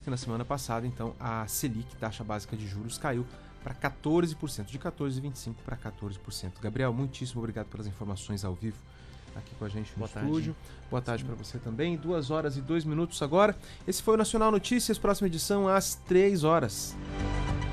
porque na semana passada, então, a Selic, taxa básica de juros, caiu para 14%, de 14,25% para 14%. Gabriel, muitíssimo obrigado pelas informações ao vivo aqui com a gente no estúdio. Boa tarde para você também. 2 horas e 2 minutos agora. Esse foi o Nacional Notícias, próxima edição às 3 horas.